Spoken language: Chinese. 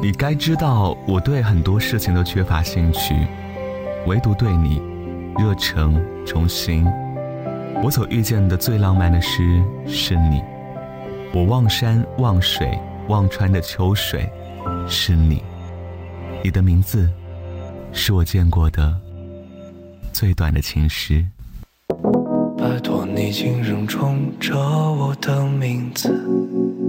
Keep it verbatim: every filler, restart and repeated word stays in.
你该知道我对很多事情都缺乏兴趣，唯独对你热诚忠心。我所遇见的最浪漫的诗是你，我望山望水望穿的秋水是你，你的名字是我见过的最短的情诗。 拜托你请仍冲着我的名字，